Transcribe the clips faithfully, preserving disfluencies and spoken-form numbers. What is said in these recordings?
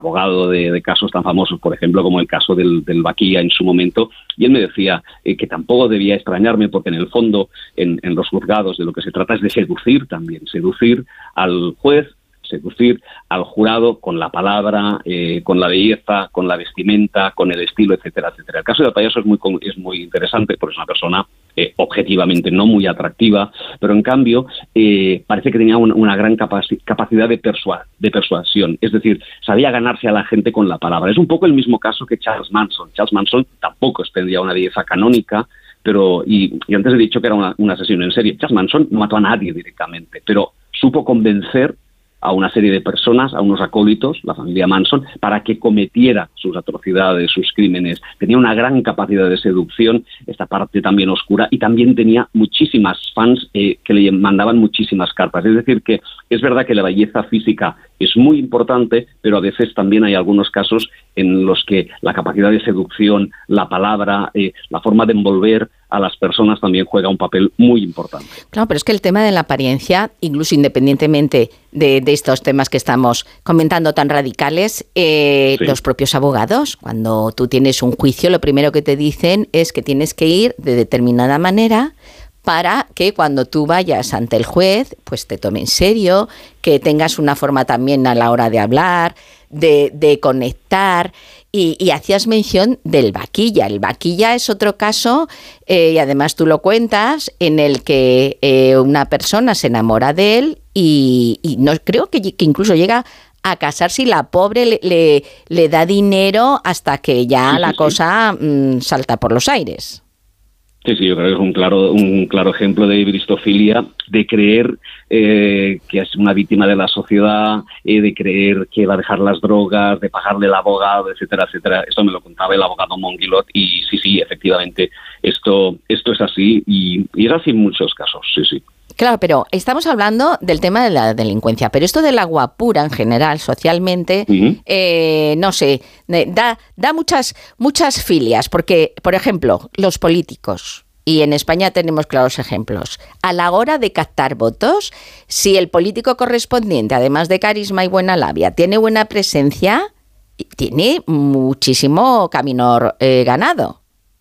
abogado de, de casos tan famosos, por ejemplo, como el caso del, del Vaquilla en su momento, y él me decía eh, que tampoco debía extrañarme porque en el fondo, en, en los juzgados, de lo que se trata es de seducir también, seducir al juez, seducir al jurado con la palabra, eh, con la belleza, con la vestimenta, con el estilo, etcétera, etcétera. El caso del payaso es muy, es muy interesante porque es una persona eh, objetivamente no muy atractiva, pero en cambio eh, parece que tenía una, una gran capaci- capacidad de, persua- de persuasión, es decir, sabía ganarse a la gente con la palabra. Es un poco el mismo caso que Charles Manson. Charles Manson tampoco tendría una belleza canónica, pero y, y antes he dicho que era una, un asesino en serie. Charles Manson no mató a nadie directamente, pero supo convencer a una serie de personas, a unos acólitos, la familia Manson, para que cometiera sus atrocidades, sus crímenes. Tenía una gran capacidad de seducción, esta parte también oscura, y también tenía muchísimas fans eh, que le mandaban muchísimas cartas. Es decir, que es verdad que la belleza física es muy importante, pero a veces también hay algunos casos en los que la capacidad de seducción, la palabra, eh, la forma de envolver a las personas también juega un papel muy importante. Claro, pero es que el tema de la apariencia, incluso independientemente de, de estos temas que estamos comentando tan radicales, eh, sí. Los propios abogados, cuando tú tienes un juicio, lo primero que te dicen es que tienes que ir de determinada manera para que cuando tú vayas ante el juez, pues te tome en serio, que tengas una forma también a la hora de hablar, de, de conectar. Y, y hacías mención del Vaquilla. El Vaquilla es otro caso, eh, y además tú lo cuentas, en el que eh, una persona se enamora de él y, y no creo que, que incluso llega a casarse y la pobre le, le, le da dinero hasta que ya sí, la sí, cosa sí. Mmm, salta por los aires. Sí, sí, yo creo que es un claro, un claro ejemplo de bristofilia, de creer eh, que es una víctima de la sociedad, eh, de creer que va a dejar las drogas, de pagarle el abogado, etcétera, etcétera. Esto me lo contaba el abogado Monguilot y sí, sí, efectivamente, esto, esto es así y, y es así en muchos casos, sí, sí. Claro, pero estamos hablando del tema de la delincuencia, pero esto de la guapura en general, socialmente, uh-huh. eh, no sé, da, da muchas, muchas filias, porque, por ejemplo, los políticos, y en España tenemos claros ejemplos, a la hora de captar votos, si el político correspondiente, además de carisma y buena labia, tiene buena presencia, tiene muchísimo camino eh, ganado.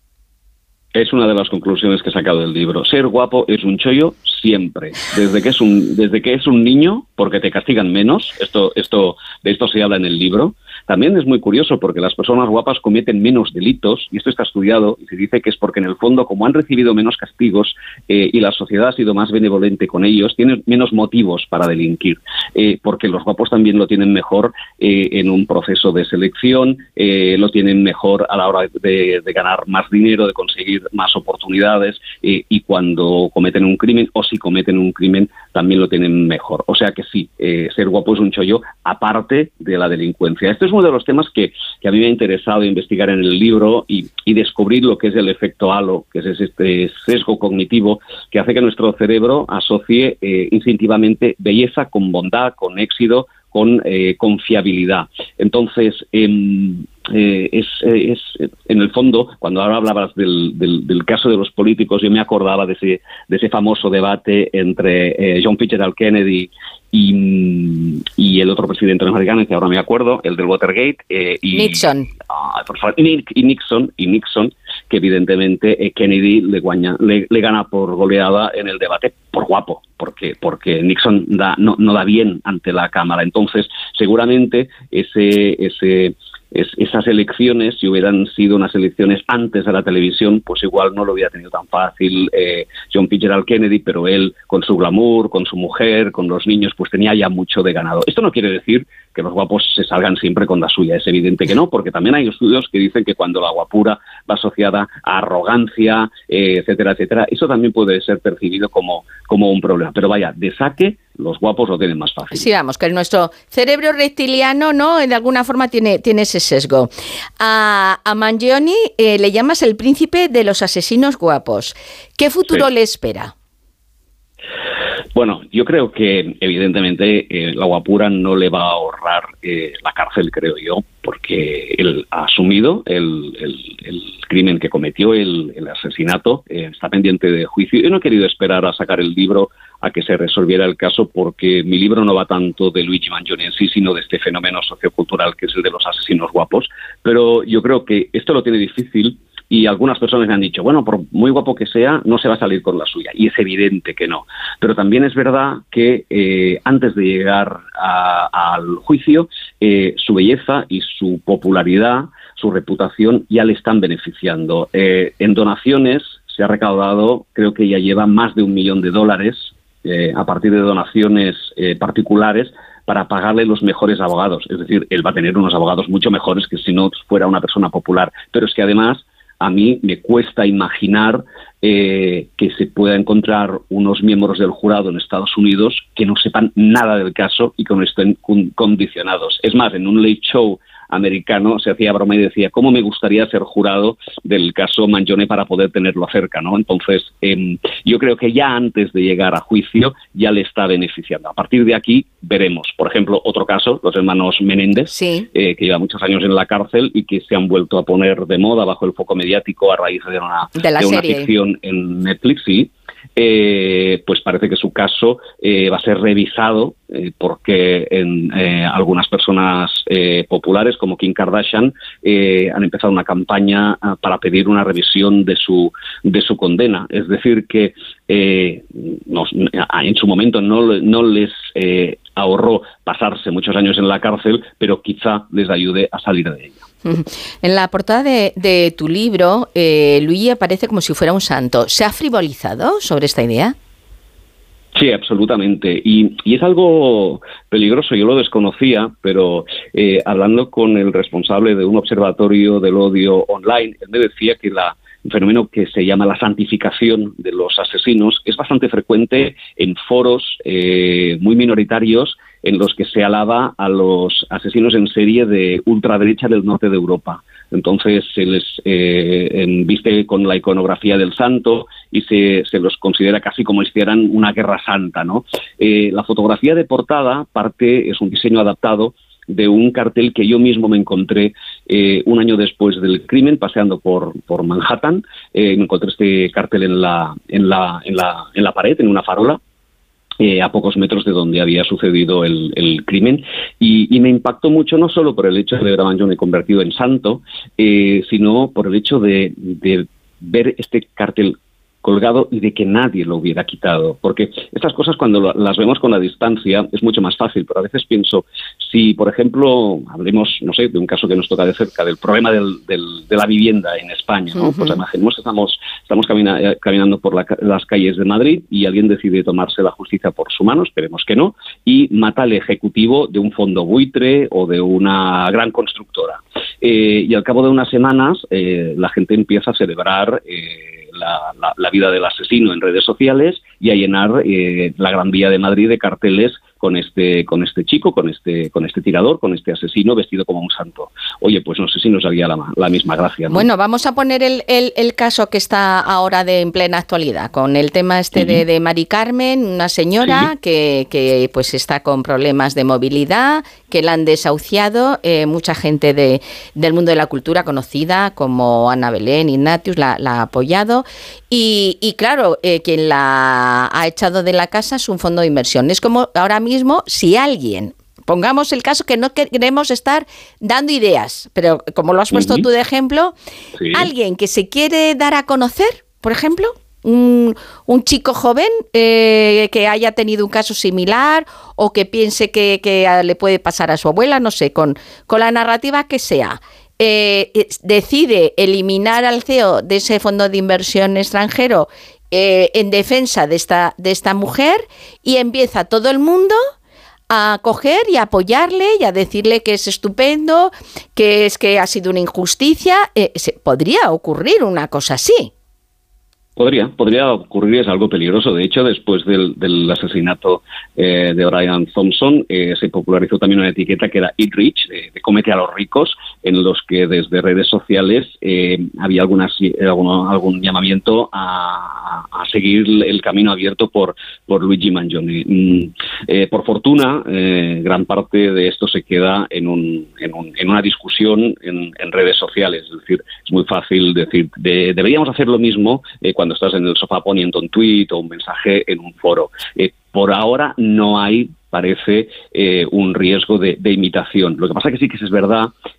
Es una de las conclusiones que he sacado del libro. Ser guapo es un chollo siempre. Desde que es un, desde que es un niño, porque te castigan menos. Esto, esto, de esto se habla en el libro. También es muy curioso porque las personas guapas cometen menos delitos, y esto está estudiado, y se dice que es porque en el fondo, como han recibido menos castigos eh, y la sociedad ha sido más benevolente con ellos, tienen menos motivos para delinquir, eh, porque los guapos también lo tienen mejor eh, en un proceso de selección, eh, lo tienen mejor a la hora de, de ganar más dinero, de conseguir más oportunidades, eh, y cuando cometen un crimen, o si cometen un crimen, también lo tienen mejor. O sea que sí, eh, ser guapo es un chollo, aparte de la delincuencia. Esto es uno de los temas que, que a mí me ha interesado investigar en el libro y, y descubrir lo que es el efecto halo, que es este sesgo cognitivo que hace que nuestro cerebro asocie eh, instintivamente belleza con bondad, con éxito, con eh, confiabilidad. Entonces, eh, eh, es, es en el fondo, cuando ahora hablabas del, del, del caso de los políticos, yo me acordaba de ese, de ese famoso debate entre eh, John Fitzgerald Kennedy y, y el otro presidente norteamericano, que ahora me acuerdo, el del Watergate, eh, y Nixon. Ah, por favor, y, y Nixon, y Nixon, que evidentemente eh, Kennedy le, guaña, le, le gana por goleada en el debate por guapo, porque porque Nixon da, no, no da bien ante la Cámara. Entonces, seguramente ese ese Es, esas elecciones, si hubieran sido unas elecciones antes de la televisión, pues igual no lo hubiera tenido tan fácil eh, John Fitzgerald Kennedy, pero él, con su glamour, con su mujer, con los niños, pues tenía ya mucho de ganado. Esto no quiere decir que los guapos se salgan siempre con la suya, es evidente que no, porque también hay estudios que dicen que cuando la guapura va asociada a arrogancia, eh, etcétera, etcétera, eso también puede ser percibido como, como un problema. Pero vaya, de saque, los guapos lo tienen más fácil. Sí, vamos, que nuestro cerebro reptiliano, ¿no?, de alguna forma tiene, tiene ese sesgo. A, a Mangione eh, le llamas el príncipe de los asesinos guapos. ¿Qué futuro sí. le espera? Bueno, yo creo que evidentemente eh, la Guapura no le va a ahorrar eh, la cárcel, creo yo, porque él ha asumido el, el, el crimen que cometió, el, el asesinato, eh, está pendiente de juicio. Yo no he querido esperar a sacar el libro a que se resolviera el caso, porque mi libro no va tanto de Luigi Mangione en sí, sino de este fenómeno sociocultural que es el de los asesinos guapos. Pero yo creo que esto lo tiene difícil, y algunas personas me han dicho, bueno, por muy guapo que sea, no se va a salir con la suya. Y es evidente que no. Pero también es verdad que eh, antes de llegar a, al juicio, eh, su belleza y su popularidad, su reputación, ya le están beneficiando. Eh, en donaciones se ha recaudado, creo que ya lleva más de un millón de dólares eh, a partir de donaciones eh, particulares, para pagarle los mejores abogados. Es decir, él va a tener unos abogados mucho mejores que si no fuera una persona popular. Pero es que además a mí me cuesta imaginar eh, que se pueda encontrar unos miembros del jurado en Estados Unidos que no sepan nada del caso y que no estén condicionados. Es más, en un late show americano se hacía broma y decía, ¿cómo me gustaría ser jurado del caso Mangione para poder tenerlo cerca, ¿no? Entonces, eh, yo creo que ya antes de llegar a juicio ya le está beneficiando. A partir de aquí veremos, por ejemplo, otro caso, los hermanos Menéndez, sí. eh, que lleva muchos años en la cárcel y que se han vuelto a poner de moda bajo el foco mediático a raíz de una, de la de una serie. ficción en Netflix, sí. Eh, pues parece que su caso eh, va a ser revisado eh, porque en, eh, algunas personas eh, populares como Kim Kardashian eh, han empezado una campaña uh, para pedir una revisión de su de su condena. Es decir que eh, no, en su momento no, no les eh, ahorró pasarse muchos años en la cárcel, pero quizá les ayude a salir de ella. En la portada de, de tu libro, eh, Luigi aparece como si fuera un santo. ¿Se ha frivolizado sobre esta idea? Sí, absolutamente. Y, y es algo peligroso. Yo lo desconocía, pero eh, hablando con el responsable de un observatorio del odio online, él me decía que la un fenómeno que se llama la santificación de los asesinos es bastante frecuente en foros eh, muy minoritarios en los que se alaba a los asesinos en serie de ultraderecha del norte de Europa. Entonces se les eh, viste con la iconografía del santo y se, se los considera casi como si hicieran una guerra santa, ¿no? Eh, la fotografía de portada parte es un diseño adaptado de un cartel que yo mismo me encontré eh, un año después del crimen, paseando por, por Manhattan. Eh, me encontré este cartel en la, en la, en la, en la pared, en una farola, eh, a pocos metros de donde había sucedido el, el crimen. Y, y me impactó mucho, no solo por el hecho de ver a Mangione convertido en santo, eh, sino por el hecho de, de ver este cartel colgado y de que nadie lo hubiera quitado, porque estas cosas cuando las vemos con la distancia es mucho más fácil, pero a veces pienso, si por ejemplo hablemos, no sé, de un caso que nos toca de cerca, del problema del, del, de la vivienda en España, ¿no? Uh-huh. Pues imaginemos que estamos, estamos camina, caminando por la, las calles de Madrid y alguien decide tomarse la justicia por su mano, esperemos que no, y mata al ejecutivo de un fondo buitre o de una gran constructora. Eh, y al cabo de unas semanas eh, la gente empieza a celebrar eh, La, la, la vida del asesino en redes sociales y a llenar eh, la Gran Vía de Madrid de carteles con este con este chico, con este con este tirador, con este asesino vestido como un santo. Oye, pues no sé si nos haría la, la misma gracia, ¿no? Bueno, vamos a poner el, el, el caso que está ahora de en plena actualidad, con el tema este uh-huh. de, de Mari Carmen, una señora sí. que, que pues está con problemas de movilidad, que la han desahuciado, eh, mucha gente de, del mundo de la cultura conocida como Ana Belén, Ignatius, la, la ha apoyado y, y claro, eh, quien la ha echado de la casa es un fondo de inversión. Es como ahora mismo mismo si alguien, pongamos el caso que no queremos estar dando ideas, pero como lo has puesto uh-huh. tú de ejemplo, sí. alguien que se quiere dar a conocer, por ejemplo, un, un chico joven eh, que haya tenido un caso similar o que piense que, que le puede pasar a su abuela, no sé, con, con la narrativa que sea, eh, decide eliminar al C E O de ese fondo de inversión extranjero Eh, en defensa de esta, de esta mujer y empieza todo el mundo a coger y a apoyarle y a decirle que es estupendo, que es que ha sido una injusticia. Eh, se, podría ocurrir una cosa así. Podría, podría ocurrir, es algo peligroso. De hecho, después del, del asesinato eh, de Brian Thompson, eh, se popularizó también una etiqueta que era Eat Rich, eh, de cómete a los ricos, en los que desde redes sociales eh, había algunas, algún, algún llamamiento a, a seguir el camino abierto por, por Luigi Mangione. Mm, eh, por fortuna, eh, gran parte de esto se queda en, un, en, un, en una discusión en, en redes sociales. Es decir, es muy fácil decir, de, deberíamos hacer lo mismo eh, cuando estás en el sofá poniendo un tuit o un mensaje en un foro. Eh, por ahora no hay, parece, eh, un riesgo de, de imitación. Lo que pasa que sí que es verdad